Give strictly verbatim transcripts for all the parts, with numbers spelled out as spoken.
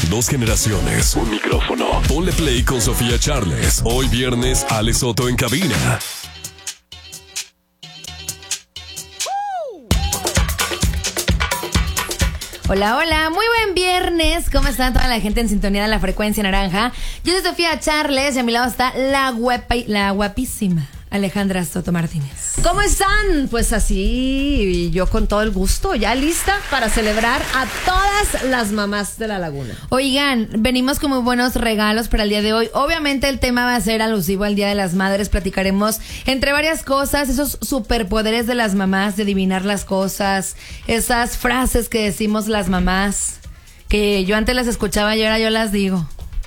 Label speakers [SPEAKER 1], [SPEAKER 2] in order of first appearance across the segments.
[SPEAKER 1] Dos generaciones, un micrófono. Ponle play con Sofía Charles. Hoy viernes, Ale Soto en cabina.
[SPEAKER 2] Hola, hola, muy buen viernes. ¿Cómo están toda la gente en sintonía de la frecuencia naranja? Yo soy Sofía Charles y a mi lado está la guapa, la guapísima Alejandra Soto Martínez.
[SPEAKER 3] ¿Cómo están? Pues así, yo con todo el gusto, ya lista para celebrar a todas las mamás de la laguna.
[SPEAKER 2] Oigan, venimos con muy buenos regalos para el día de hoy. Obviamente el tema va a ser alusivo al Día de las Madres. Platicaremos entre varias cosas, esos superpoderes de las mamás, de adivinar las cosas, esas frases que decimos las mamás, que yo antes las escuchaba y ahora yo las digo.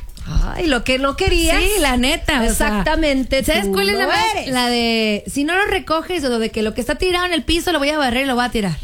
[SPEAKER 3] Ay, lo que no querías.
[SPEAKER 2] Sí, la neta.
[SPEAKER 3] Exactamente.
[SPEAKER 2] O sea, ¿sabes cuál es la, más,
[SPEAKER 3] eres.
[SPEAKER 2] la de si no lo recoges o de que lo que está tirado en el piso lo voy a barrer y lo voy a tirar?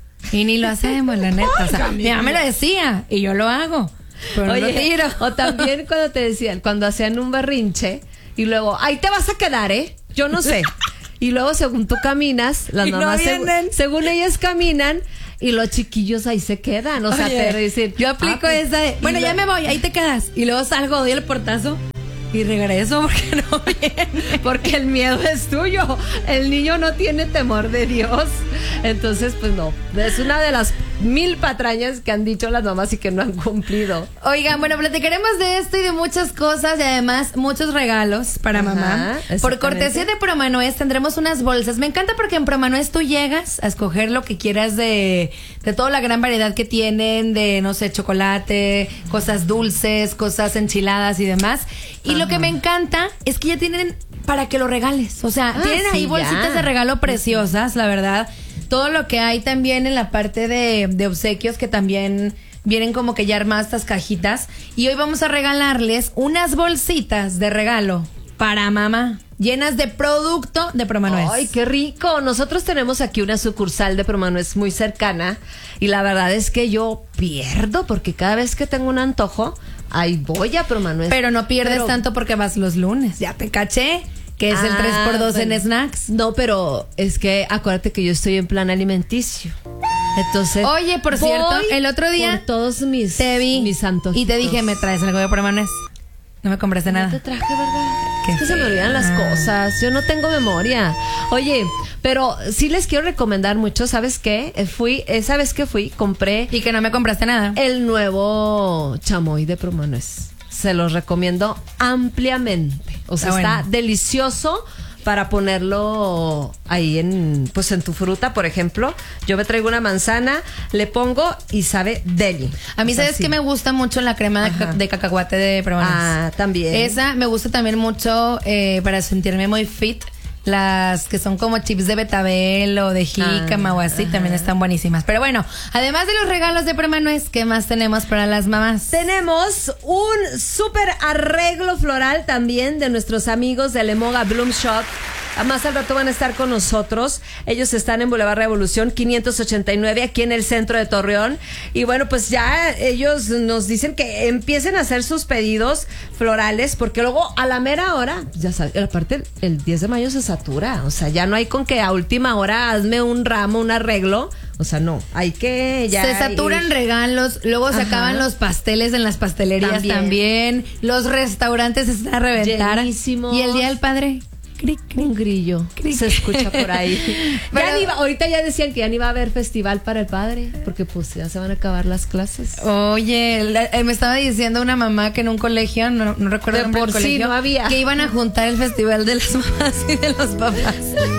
[SPEAKER 2] Y ni lo hacemos, la neta. O sea, mi mamá me lo decía y yo lo hago. Pero
[SPEAKER 3] Oye,
[SPEAKER 2] no lo tiro.
[SPEAKER 3] O también cuando te decían, cuando hacían un berrinche y luego, ahí te vas a quedar, ¿eh? Yo no sé. Y luego, según tú caminas, las
[SPEAKER 2] y
[SPEAKER 3] mamás,
[SPEAKER 2] no
[SPEAKER 3] según, según ellas caminan, y los chiquillos ahí se quedan. O sea,
[SPEAKER 2] Oye,
[SPEAKER 3] te dicen,
[SPEAKER 2] yo aplico
[SPEAKER 3] ah,
[SPEAKER 2] esa de, bueno, ya me voy, ahí te quedas. Y luego salgo, doy el portazo y regreso porque no viene.
[SPEAKER 3] Porque el miedo es tuyo. El niño no tiene temor de Dios. Entonces, pues no. Es una de las mil patrañas que han dicho las mamás y que no han cumplido.
[SPEAKER 2] Oigan, bueno, platicaremos de esto y de muchas cosas y además muchos regalos para
[SPEAKER 3] Ajá,
[SPEAKER 2] mamá. Por cortesía de Promanuez tendremos unas bolsas. Me encanta porque en Promanuez tú llegas a escoger lo que quieras de, de toda la gran variedad que tienen, de, no sé, chocolate, cosas dulces, cosas enchiladas y demás. Y Ajá. lo que me encanta es que ya tienen para que lo regales. O sea,
[SPEAKER 3] ah,
[SPEAKER 2] tienen ahí
[SPEAKER 3] sí,
[SPEAKER 2] bolsitas
[SPEAKER 3] ya.
[SPEAKER 2] de regalo preciosas, la verdad. Todo lo que hay también en la parte de, de obsequios que también vienen como que ya armadas estas cajitas. Y hoy vamos a regalarles unas bolsitas de regalo para mamá, llenas de producto de Promanuez.
[SPEAKER 3] ¡Ay, qué rico! Nosotros tenemos aquí una sucursal de Promanuez muy cercana y la verdad es que yo pierdo porque cada vez que tengo un antojo, ahí voy a Promanuez.
[SPEAKER 2] Pero no pierdes
[SPEAKER 3] pero...
[SPEAKER 2] tanto porque vas los lunes. Ya te caché. Que es ah, el tres por dos bueno. en snacks.
[SPEAKER 3] No, pero es que acuérdate que yo estoy en plan alimenticio. Entonces,
[SPEAKER 2] oye, por cierto, el otro día
[SPEAKER 3] por todos mis
[SPEAKER 2] te vi
[SPEAKER 3] mis antojos
[SPEAKER 2] y te dije, ¿me traes algo de Promanuez? No me compraste nada.
[SPEAKER 3] No te traje, ¿verdad? Es que se me olvidan las cosas. Yo no tengo memoria. Oye, pero sí les quiero recomendar mucho. ¿Sabes qué? Fui, esa vez que fui, compré.
[SPEAKER 2] Y que no me compraste nada.
[SPEAKER 3] El nuevo chamoy de Promanuez. Se los recomiendo ampliamente. O sea, está, está bueno. delicioso para ponerlo ahí en, pues en tu fruta, por ejemplo. Yo me traigo una manzana, le pongo y sabe deli.
[SPEAKER 2] A mí,
[SPEAKER 3] o sea,
[SPEAKER 2] ¿sabes
[SPEAKER 3] sí.
[SPEAKER 2] qué me gusta mucho? La crema de, ca- de cacahuate de Promanuez.
[SPEAKER 3] Ah, también.
[SPEAKER 2] Esa me gusta también mucho eh, para sentirme muy fit. Las que son como chips de betabel o de jícama ah, o así ajá. también están buenísimas. Pero bueno, además de los regalos de Promanuez, ¿qué más tenemos para las mamás?
[SPEAKER 3] Tenemos un súper arreglo floral también de nuestros amigos de Lemoga Bloom Shop. Más al rato van a estar con nosotros. Ellos están en Boulevard Revolución quinientos ochenta y nueve, aquí en el centro de Torreón. Y bueno, pues ya ellos nos dicen que empiecen a hacer sus pedidos florales, porque luego a la mera hora, ya sabes, aparte el diez de mayo se satura. O sea, ya no hay con que a última hora hazme un ramo, un arreglo. O sea, no, hay que ya...
[SPEAKER 2] Se saturan ir. regalos, luego se Ajá. acaban los pasteles en las pastelerías también. también. Los restaurantes están a reventar.
[SPEAKER 3] Llenísimos.
[SPEAKER 2] Y el Día del Padre... Cric, cric,
[SPEAKER 3] un grillo cric. Se escucha por ahí. Pero, ya ni va, ahorita ya decían que ya ni va a haber festival para el padre, porque pues ya se van a acabar las clases.
[SPEAKER 2] Oye, la, eh, me estaba diciendo una mamá que en un colegio, no, no recuerdo el nombre del colegio, sí,
[SPEAKER 3] no había.
[SPEAKER 2] que iban a juntar el festival de las mamás y de los papás.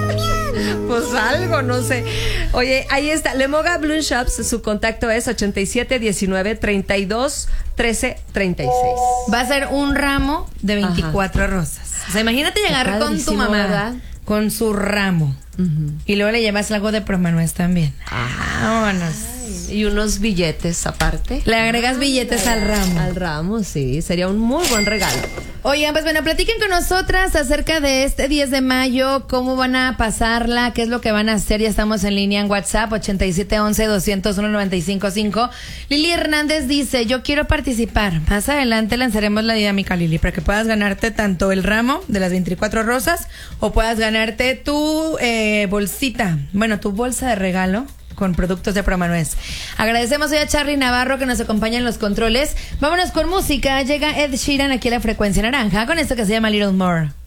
[SPEAKER 3] Pues algo, no sé. Oye, ahí está, Lemoga Bloom Shops, su contacto es ochenta y siete diecinueve treinta y dos trece treinta y seis.
[SPEAKER 2] Va a ser un ramo de veinticuatro Ajá. rosas. O sea, imagínate llegar con tu mamá, ¿verdad? Con su ramo. Uh-huh. Y luego le llevas algo de Promanuez también.
[SPEAKER 3] Ah, vámonos. Y unos billetes aparte.
[SPEAKER 2] Le agregas billetes al ramo.
[SPEAKER 3] Al ramo, sí. Sería un muy buen regalo.
[SPEAKER 2] Oigan, pues bueno, platiquen con nosotras acerca de este diez de mayo, cómo van a pasarla, qué es lo que van a hacer. Ya estamos en línea en WhatsApp, ochenta y siete once doscientos uno noventa y cinco cinco. Lili Hernández dice, yo quiero participar. Más adelante lanzaremos la dinámica, Lili, para que puedas ganarte tanto el ramo de las veinticuatro rosas o puedas ganarte tu eh, bolsita, bueno, tu bolsa de regalo con productos de Promanuez. Agradecemos hoy a Charly Navarro que nos acompaña en los controles. Vámonos con música. Llega Ed Sheeran aquí a la Frecuencia Naranja con esto que se llama Little More.